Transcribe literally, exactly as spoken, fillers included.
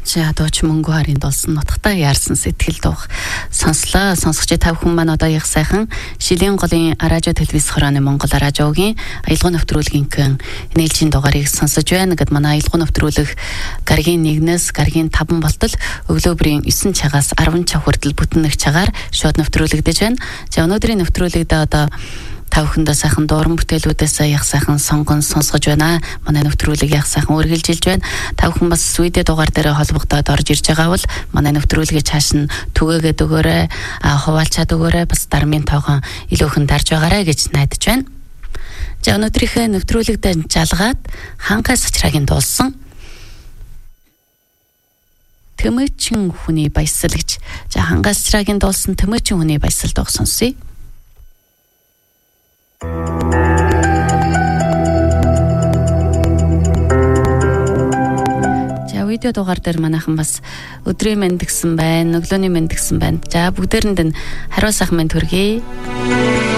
За дууч мөнгө харин болсон нутагтаа яарсан сэтгэл дуух сонслоо. Сонсогч та бүхэн маань одоо их сайхан Шилийн голын радио телевиз хорооны Монгол радиогийн аялгаа нэвтрүүлгийнхэн нээлжийн дугаарыг сонсож байна. Гэд манай аялгаа нэвтрүүлэг гаргийн нэгнээс гаргийн таван болтол өглөөбрийн девять цагаас ten цаг хүртэл бүтэн нэг цагаар шууд нэвтрүүлэгдэж байна. За өнөөдрийн нэвтрүүлэгдээ одоо та бүхэндээ сайхан дуран бүтээлүүдээс яг сайхан сонгон сонсгож байна. Манай нэвтрүүлэг яг сайхан үргэлжилж байна. Та бүхэн бас видео дугаар дээр холбогдоод орж ирж байгаа бол манай нэвтрүүлгээ цааш нь түгээгээд өгөөрэй, хуваалцаад өгөөрэй. Бас дармын тоогоо илүүхэн тарж байгаарай гэж найдаж байна. За өнөөдрийнхээ нэвтрүүлэгдээ жалгаад хангай сачраагийн дуулсан Төмөчин хүний баясал гэж. За хангай сачраагийн дуулсан Төмөчин хүний баясал дуу сонсъё. За видео дугаар дээр манайхан бас өдрийн мэнд гэсэн байна, өглөөний мэнд гэсэн байна. За бүгдээрэнд нь хариу сайхан мэнд хүргэе.